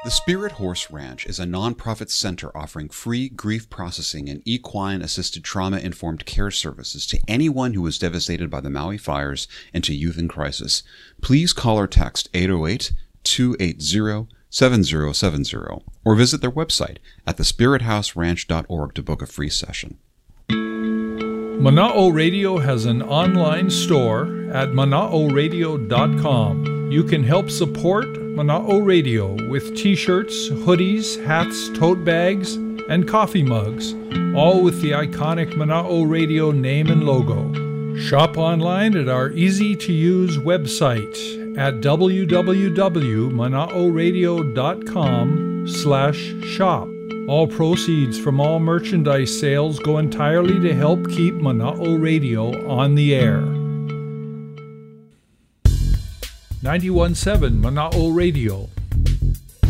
The Spirit Horse Ranch is a nonprofit center offering free grief processing and equine-assisted trauma-informed care services to anyone who was devastated by the Maui fires and to youth in crisis. Please call or text 808-280-7070 or visit their website at thespirithouseranch.org to book a free session. Mana'o Radio has an online store at mana'oradio.com. You can help support Mana'o Radio with t-shirts, hoodies, hats, tote bags, and coffee mugs, all with the iconic Mana'o Radio name and logo. Shop online at our easy-to-use website at www.mana'oradio.com/shop. All proceeds from all merchandise sales go entirely to help keep Mana'o Radio on the air. 91.7 Mana'o Radio,